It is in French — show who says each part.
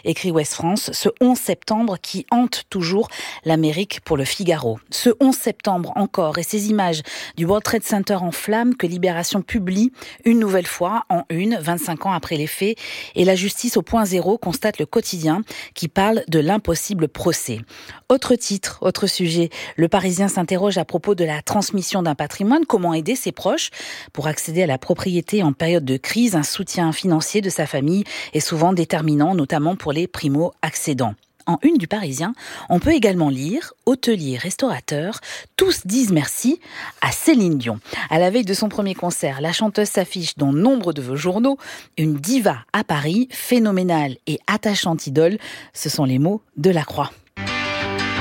Speaker 1: écrit Ouest France, ce 11 septembre qui hante toujours l'Amérique pour le Figaro. Ce 11 septembre encore et ces images du World Trade Center en flammes que Libération publie une nouvelle fois en une, 25 ans après les faits, et la justice au point zéro constate le quotidien qui parle de l'impossible procès. Autre titre, autre sujet, le Parisien s'interroge à propos de la transmission d'un patrimoine, comment aider ses proches pour accéder à la propriété en période de crise. Un soutien financier de sa famille est souvent déterminant, notamment pour les primo-accédants. En une du Parisien, on peut également lire « Hôteliers, restaurateurs, tous disent merci à Céline Dion ». À la veille de son premier concert, la chanteuse s'affiche dans nombre de vos journaux. Une diva à Paris, phénoménale et attachante idole, ce sont les mots de la Croix.